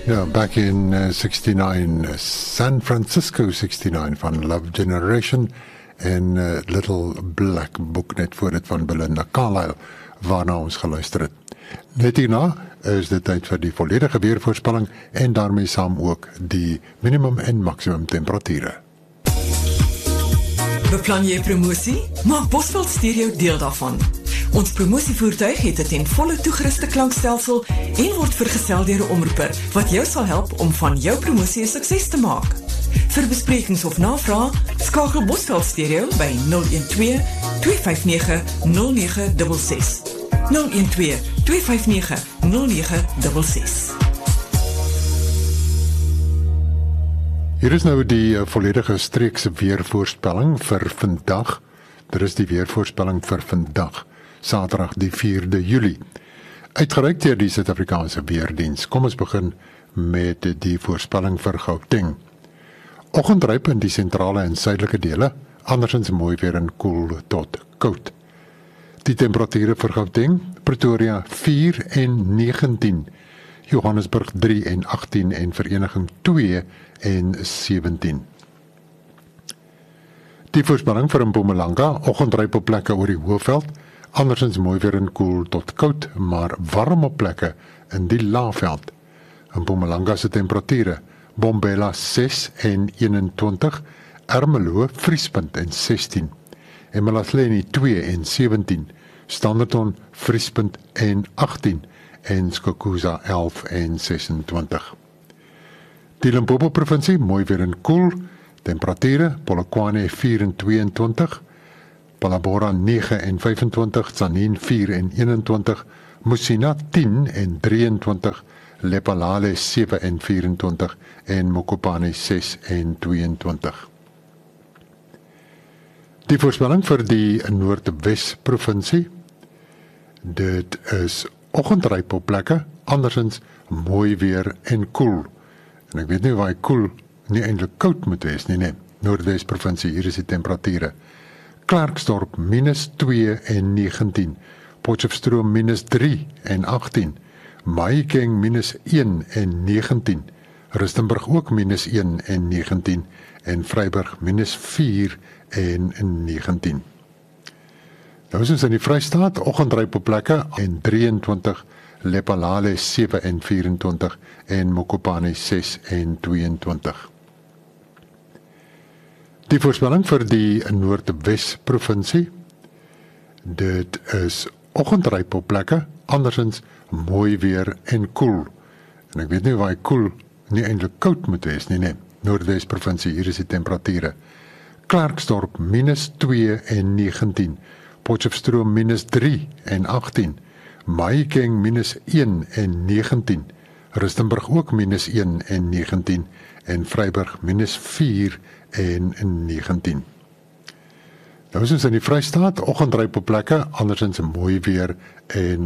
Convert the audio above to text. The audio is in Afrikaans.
Yeah, back in 69, San Francisco 69 van Love Generation en Little Black Book net voor dit van Belinda Carlisle waarna ons geluister het. Net hierna is dit tyd vir die volledige weervoorspelling en daarmee saam ook die minimum en maximum temperature. Beplan jy promosie? Maak Bosveld Stereo deel daarvan. Ons promosievoertuig het 'n ten volle toegeruste klankstelsel en word vergesel deur 'n omroeper wat jou sal help om van jou promosie 'n sukses te maak. Vir besprekings of navrae, skakel Bosveld Stereo by 012 259 0966. 012 259 0966. Hier is nou die volledige streekse weervoorspelling vir vandag. Dit is die weervoorspelling vir vandag, Saterdag die 4de Julie. Uitgereik deur die Suid-Afrikaanse Weerdiens. Kom ons begin met die voorspelling vir Gauteng. Oggendryp in die sentrale en suidelike dele, andersins mooi weer en koel tot koud. Die temperature vir Gauteng, Pretoria 4 en 19, Johannesburg 3 en 18 en Vereniging 2 en 17. Die voorspelling vir Mpumalanga, oggendryp op plekke oor die Hoëveld, andersins mooi weer en koel tot koud, maar warm op plekke in die Laagveld. In Mpumalanga se temperature, Bombela 6 en 21, Ermelo vriespunt en 16, Emalahleni 2 en 17, Standerton vriespunt en 18 en Skukuza 11 en 26. Die Limpopo provinsie, mooi weer en koel, temperature, Polokwane 4 en 22, Palabora 9 en 25, Tzaneen 4 en 21, Musina 10 en 23, Lephalale 7 en 24 en Mokopane 6 en 22. Die voorspelling vir die Noordwes provinsie, dit is oggendryp op plekke, andersins mooi weer en koel. En ek weet nie waar koel nie eintlik koud moet wees nie, nee. Noordwes provinsie, hier is die temperature. Klerksdorp -2 en 19, Potchefstroom -3 en 18, Mahikeng -1 en 19, Rustenburg ook -1 en 19 en Vryburg -4 en 19. Nou is ons in die Vrystaat, oggendryp op plekke en 23, Lephalale 7 en 24 en Mokopane 6 en 22. Die voorspelling vir die Noordwes provinsie, dit is oggendryp op plekke, andersins mooi weer en koel. En ek weet nie waar koel nie eintlik koud moet wees nie, nee. Noordwes provinsie, hier is die temperature. Klerksdorp -2 en 19, Potchefstroom -3 en 18, Mahikeng -1 en 19, Rustenburg ook -1 en 19 en Vryburg -4 en 19. Nou is ons in die Vrystaat, oggendryp op plekke, andersins mooi weer en